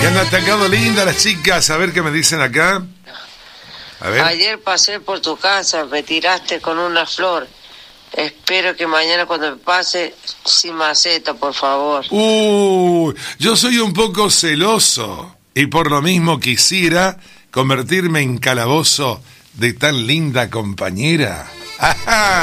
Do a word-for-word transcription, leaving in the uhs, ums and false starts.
han atacado linda las chicas. A ver qué me dicen acá. A ver. Ayer pasé por tu casa, me tiraste con una flor. Espero que mañana cuando me pase, sin maceta, por favor. Uh, yo soy un poco celoso y por lo mismo quisiera convertirme en calabozo de tan linda compañera. ¡Ajá!